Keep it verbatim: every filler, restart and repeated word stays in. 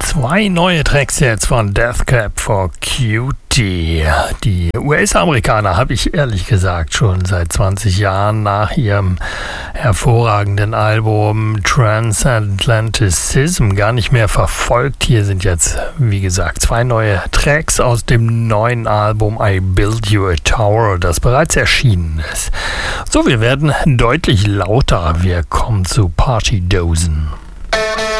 Zwei neue Tracks jetzt von Death Cab for Cutie. Die U S-Amerikaner habe ich ehrlich gesagt schon seit zwanzig Jahren nach ihrem hervorragenden Album Transatlanticism gar nicht mehr verfolgt. Hier sind jetzt, wie gesagt, zwei neue Tracks aus dem neuen Album I Build You a Tower, das bereits erschienen ist. So, wir werden deutlich lauter. Wir kommen zu Partydosen.